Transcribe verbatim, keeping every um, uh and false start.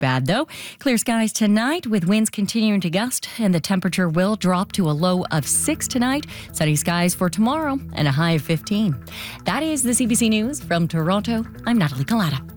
bad, though. Clear skies tonight with winds continuing to gust, and the temperature will drop to a low of six tonight. Sunny skies for tomorrow and a high of fifteen. That is the C B C News from Toronto. I'm Natalie Collada.